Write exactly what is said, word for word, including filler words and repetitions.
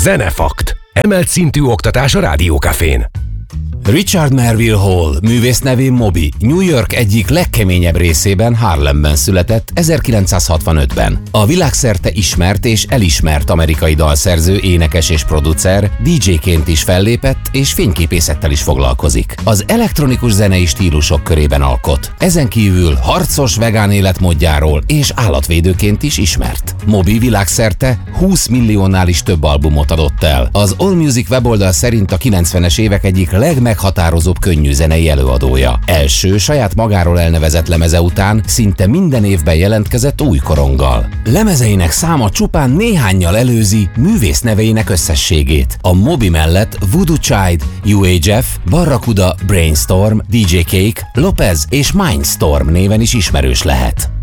Zenefakt. Emelt szintű oktatás a Rádiókafén. Richard Melville Hall, művész nevén Moby, New York egyik legkeményebb részében, Harlemben született ezerkilencszázhatvanötben. A világszerte ismert és elismert amerikai dalszerző, énekes és producer, dé dzséként is fellépett és fényképészettel is foglalkozik. Az elektronikus zenei stílusok körében alkot. Ezen kívül harcos vegán életmódjáról és állatvédőként is ismert. Moby világszerte húsz milliónál is több albumot adott el. Az AllMusic weboldal szerint a kilencvenes évek egyik legmeg meghatározóbb könnyűzenei előadója. Első, saját magáról elnevezett lemeze után szinte minden évben jelentkezett új koronggal. Lemezeinek száma csupán néhánnyal előzi művész neveinek összességét. A Moby mellett Voodoo Child, u há ef, Barracuda, Brainstorm, dé dzsé Cake, Lopez és Mindstorm néven is ismerős lehet.